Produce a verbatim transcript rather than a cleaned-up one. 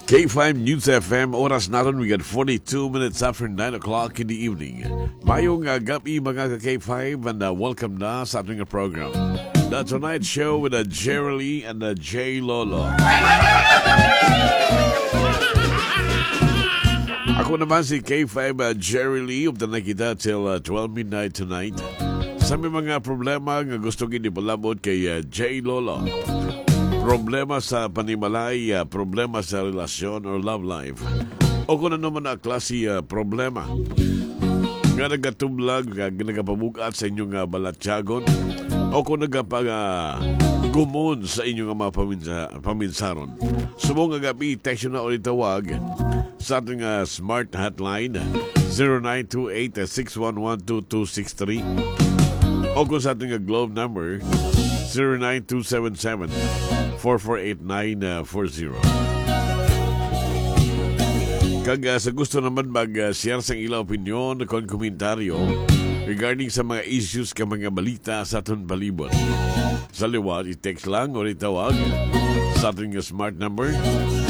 K five News F M, oras natin, we got forty-two minutes after nine o'clock in the evening. Mayong uh, gabi mga ka-K five and uh, welcome na sa ating program. The Tonight Show with uh, Jerry Lee and uh, Jay Lolo. Ako naman si K five uh, Jerry Lee of the nakita till uh, twelve midnight tonight. Sa may mga problema nga gusto ginipalabot kay uh, Jay Lolo. Problema sa panimalay, uh, problema sa relasyon or love life. O kung ano man ang klase uh, problema. Nga nagatublag, uh, nagapabukat sa inyong uh, balatyagon. O kung nagapag uh, gumon sa inyong mga paminsa, paminsaron. Subong nga gabi, text na ulit tawag sa ating uh, smart hotline zero nine two eight six one one two two six three. O kung sa ating uh, globe number zero nine two seven seven four four eight nine four zero. Kag uh, sa gusto naman mag-share uh, sa ilang opinion o komentaryo regarding sa mga issues ka mga balita sa aton palibot. Sa liwat, i-text lang o itawag sa ating smart number